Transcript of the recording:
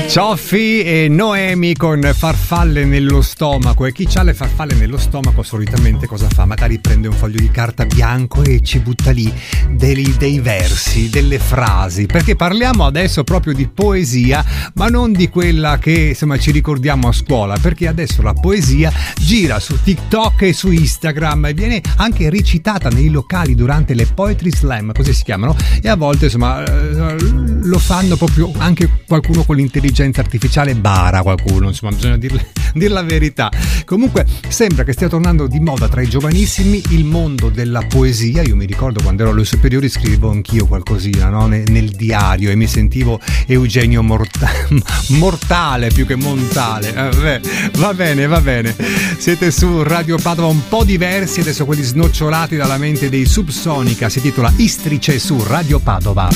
Cioffi e Noemi con farfalle nello stomaco. E chi ha le farfalle nello stomaco solitamente cosa fa? Magari prende un foglio di carta bianco e ci butta lì dei versi, delle frasi, perché parliamo adesso proprio di poesia, ma non di quella che insomma ci ricordiamo a scuola, perché adesso la poesia gira su TikTok e su Instagram e viene anche recitata nei locali durante le Poetry Slam, così si chiamano, e a volte insomma lo fanno proprio anche qualcuno con l'intelligenza artificiale, bara qualcuno, insomma bisogna dir la verità. Comunque sembra che stia tornando di moda tra i giovanissimi il mondo della poesia. Io mi ricordo quando ero alle superiori scrivevo anch'io qualcosina, no? Nel diario, e mi sentivo Eugenio Mortale più che Montale. Va bene, siete su Radio Padova, un po' diversi adesso, quelli snocciolati dalla mente dei Subsonica. Si titola Istrice su Radio Padova.